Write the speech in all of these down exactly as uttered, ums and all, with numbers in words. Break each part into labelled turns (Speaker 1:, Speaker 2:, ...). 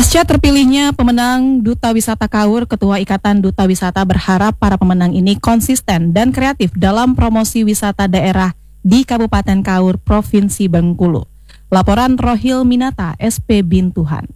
Speaker 1: Pasca terpilihnya pemenang Duta Wisata Kaur, Ketua Ikatan Duta Wisata berharap para pemenang ini konsisten dan kreatif dalam promosi wisata daerah di Kabupaten Kaur, Provinsi Bengkulu. Laporan Rohil Minata, S P Bintuhan.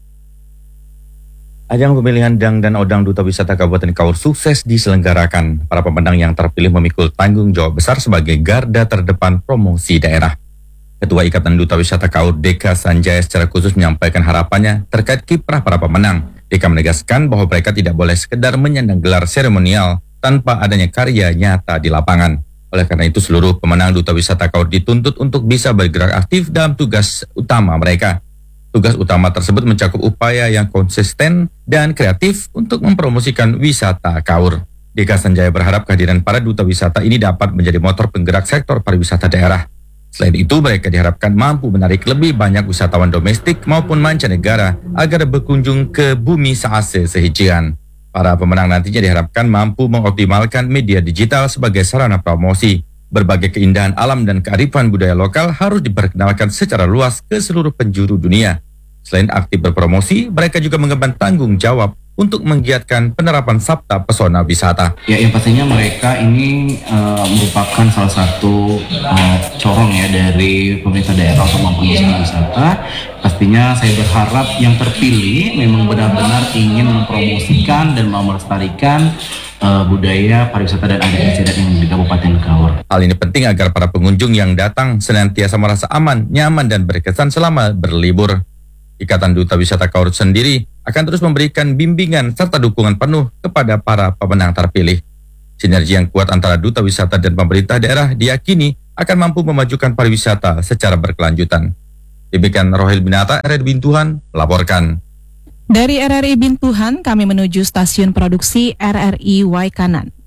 Speaker 2: Ajang pemilihan Dang dan Odang Duta Wisata Kabupaten Kaur sukses diselenggarakan. Para pemenang yang terpilih memikul tanggung jawab besar sebagai garda terdepan promosi daerah. Ketua Ikatan Duta Wisata Kaur, Deka Sanjaya, secara khusus menyampaikan harapannya terkait kiprah para pemenang. Deka menegaskan bahwa mereka tidak boleh sekedar menyandang gelar seremonial tanpa adanya karya nyata di lapangan. Oleh karena itu, seluruh pemenang Duta Wisata Kaur dituntut untuk bisa bergerak aktif dalam tugas utama mereka. Tugas utama tersebut mencakup upaya yang konsisten dan kreatif untuk mempromosikan wisata Kaur. Deka Sanjaya berharap kehadiran para duta wisata ini dapat menjadi motor penggerak sektor pariwisata daerah. Selain itu, mereka diharapkan mampu menarik lebih banyak wisatawan domestik maupun mancanegara agar berkunjung ke bumi Saase Sehijian. Para pemenang nantinya diharapkan mampu mengoptimalkan media digital sebagai sarana promosi. Berbagai keindahan alam dan kearifan budaya lokal harus diperkenalkan secara luas ke seluruh penjuru dunia. Selain aktif berpromosi, mereka juga mengemban tanggung jawab untuk menggiatkan penerapan Sabta Pesona Wisata.
Speaker 3: Ya, yang pastinya mereka ini uh, merupakan salah satu uh, corong ya dari pemerintah daerah untuk mempromosikan wisata. Pastinya saya berharap yang terpilih memang benar-benar ingin mempromosikan dan melestarikan uh, budaya pariwisata dan adat istiadat yang di Kabupaten Kaur.
Speaker 2: Hal ini penting agar para pengunjung yang datang senantiasa merasa aman, nyaman, dan berkesan selama berlibur. Ikatan Duta Wisata Kaur sendiri akan terus memberikan bimbingan serta dukungan penuh kepada para pemenang terpilih. Sinergi yang kuat antara Duta Wisata dan pemerintah daerah diyakini akan mampu memajukan pariwisata secara berkelanjutan. Demikian Rohil Minata, R R I Bintuhan, melaporkan.
Speaker 1: Dari R R I Bintuhan, kami menuju stasiun produksi R R I Waikanan.